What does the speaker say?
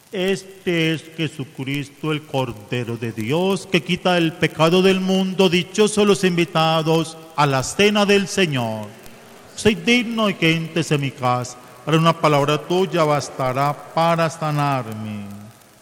Este es Jesucristo, el Cordero de Dios, que quita el pecado del mundo. Dichosos los invitados a la cena del Señor. Soy digno de que entres en mi casa. Para una palabra tuya bastará para sanarme.